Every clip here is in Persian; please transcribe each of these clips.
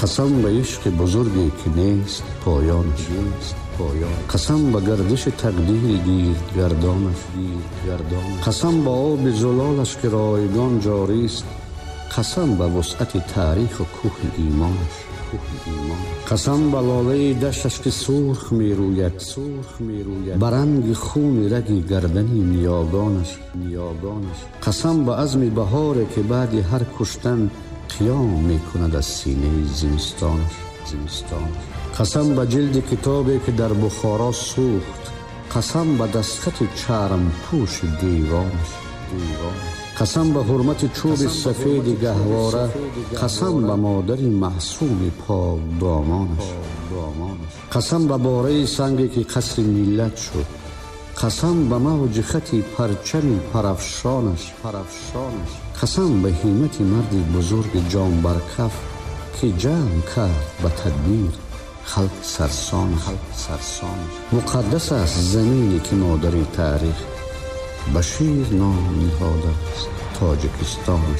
قسم به عشق بزرگی که نیست پایانش، قسم به گردش تقدیر گردانش، قسم به آب زلالش که رایگان جاری است، قسم به وسعت تاریخ و کوه ایمانش، قسم به لاله دشتش که سرخ می روید، برنگ خون رگ گردنی نیاگانش، قسم به عزم بهاره که بعد هر کشتن قیام می کند از سینه زمستانش، قسم به جلد کتابی که در بخارا سوخت، قسم به دستخط چرم پوش دیوانش، قسم به حرمت چوب سفید گهواره، قسم به مادر معصوم پاک دامانش، قسم به باره سنگی که قصر ملت شد، قسم به موج خطی پرچم پرافشانش، قسم به همت مرد بزرگ جان برکف که جمع کرد به تدبیر خلق سرسانش. مقدس است زمینی که مادر تاریخ بشیر نام نهاده است، تاجیکستانش.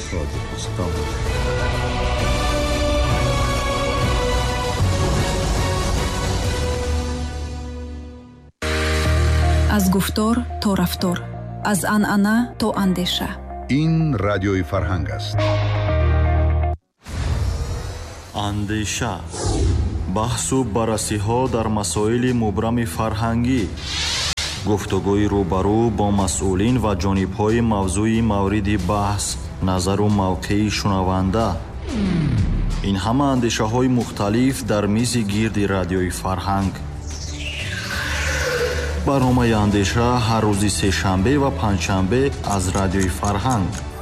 از گفتار تا رفتار، از عنعنه تا اندیشه. این رادیوی فرهنگ است. اندیشه، بحث و بررسی ها در مسائل مبرم فرهنگی، گفتگوی روبرو با مسئولین و جانب‌های موضوعی مورد بحث، نظر و موقع شنونده. این همه اندیشه‌های مختلف در میز گرد رادیوی فرهنگ. برنامه اندیشه هر روز سه شنبه و پنج شنبه از رادیوی فرهنگ.